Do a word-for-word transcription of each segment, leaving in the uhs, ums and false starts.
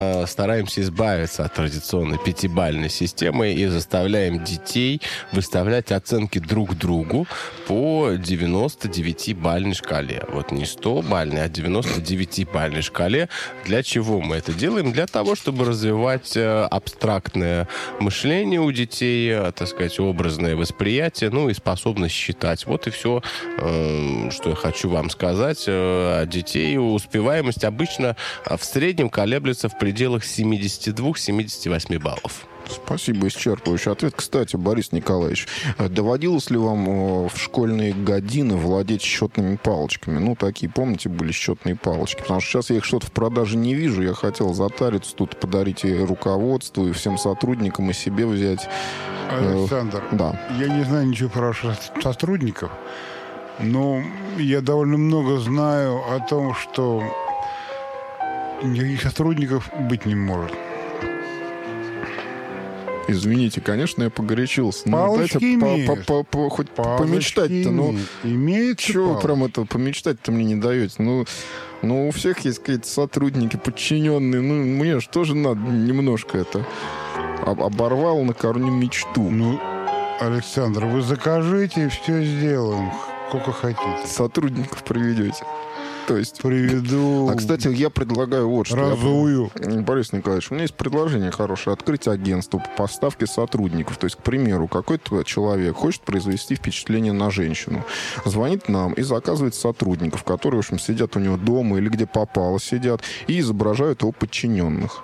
стараемся избавиться от традиционной пятибалльной системы и заставляем детей выставлять оценки друг другу по девяносто девятибалльной шкале. Вот не сто-бальной, а девяносто девятибалльной шкале. Для чего мы это делаем? Для того, чтобы развивать абстрактное мышление у детей, так сказать, образное восприятие, ну и способность считать. Вот и все, что я хочу вам сказать. Детей успеваемость обычно в среднем колеблется в пределах семьдесят два - семьдесят восемь баллов. Спасибо, исчерпывающий ответ. Кстати, Борис Николаевич, доводилось ли вам в школьные годины владеть счетными палочками? Ну, такие, помните, были счетные палочки? Потому что сейчас я их что-то в продаже не вижу. Я хотел затариться тут, подарить и руководству, и всем сотрудникам, и себе взять. Александр, да. Я не знаю ничего про ваших сотрудников, но я довольно много знаю о том, что никаких сотрудникиков быть не может. Извините, конечно, я погорячился. Но дайте по, по, по, хоть помечтать-то. Ну, чего вы прям это помечтать-то мне не даете? Ну, ну, у всех есть какие-то сотрудники, подчиненные. Ну, мне же тоже надо немножко это... Оборвал на корню мечту. Ну, Александр, вы закажите и все сделаем. Сколько хотите. Сотрудников приведете. То есть... Приведу... А, кстати, я предлагаю вот что. Разую. Я... Борис Николаевич, у меня есть предложение хорошее. Открыть агентство по поставке сотрудников. То есть, к примеру, какой-то человек хочет произвести впечатление на женщину. Звонит нам и заказывает сотрудников, которые, в общем, сидят у него дома или где попало сидят, и изображают его подчиненных.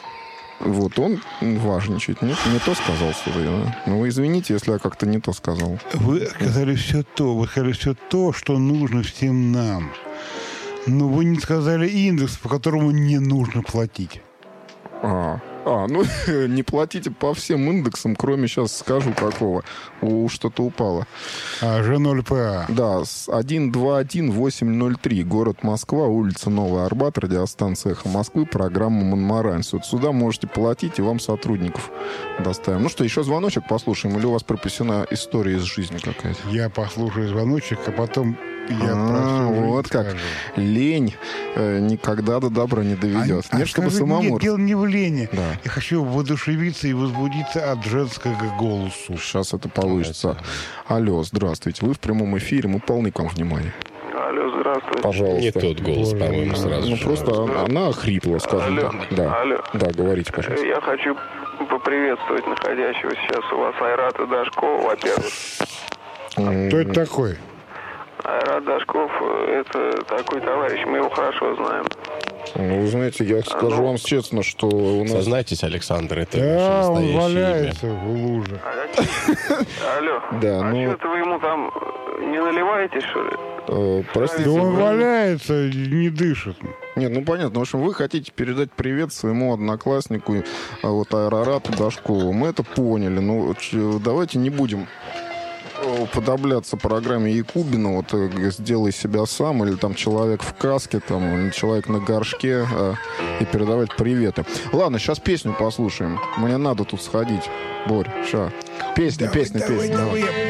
Вот, он важничает. Нет, не то сказал, что ли. Да? Ну, вы извините, если я как-то не то сказал. Вы сказали все то, вы сказали все то, что нужно всем нам. Но вы не сказали индекс, по которому не нужно платить. А, а ну, не платите по всем индексам, кроме, сейчас скажу, какого. У, что-то упало. А, Ж ноль П А. Да, один два один восемь ноль три. Город Москва, улица Новый Арбат, радиостанция «Эхо Москвы», программа «Монмаранец». Вот сюда можете платить, и вам сотрудников доставим. Ну что, еще звоночек послушаем, или у вас прописана история из жизни какая-то? Я послушаю звоночек, а потом... Я а, вот как. Скажу. Лень э, никогда до добра не доведет. А, нет, а чтобы скажи, самому... Нет, дело не в лени. Да. Я хочу воодушевиться и возбудиться от женского голосу. Сейчас это получится. Алло, здравствуйте. Вы в прямом эфире. Мы полны к вам внимания. Алло, здравствуйте. Пожалуйста. Не тот голос, Боже, по-моему, сразу Ну, же. просто она, она охрипла, скажем Алло. так. Да. Алло. Да, говорите, пожалуйста. Я хочу поприветствовать находящего сейчас у вас Айрата Дашкова, во-первых. Кто это такой? Айрат Дашков – это такой товарищ, мы его хорошо знаем. Ну, вы знаете, я скажу ну, вам честно, что у нас... Сознайтесь, Александр, это Да, ваше он настоящее валяется имя. в луже. Алло. Да, а ну... что-то вы ему там не наливаете, что ли? Э, простите. Да он вы- валяется, не дышит. Нет, ну понятно. В общем, вы хотите передать привет своему однокласснику, а вот Айрарату Дашкову. Мы это поняли. Ну, ч- давайте не будем подобляться программе Якубина, вот э, «Сделай себя сам», или там «Человек в каске», там, или «Человек на горшке», э, и передавать приветы. Ладно, сейчас песню послушаем. Мне надо тут сходить. Борь, ща. Песня, Давай, песня, давай, песня. давай, давай. я